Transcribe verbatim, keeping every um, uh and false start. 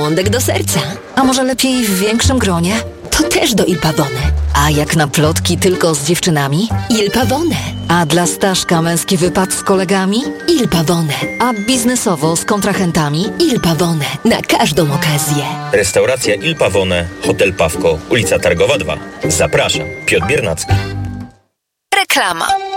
żołądek do serca. A może lepiej w większym gronie? To też do Il Pavone. A jak na plotki tylko z dziewczynami? Il Pavone. A dla Staszka męski wypad z kolegami? Il Pavone. A biznesowo z kontrahentami? Il Pavone. Na każdą okazję. Restauracja Il Pavone, Hotel Pawko, ulica Targowa dwa. Zapraszam, Piotr Biernacki. Reklama.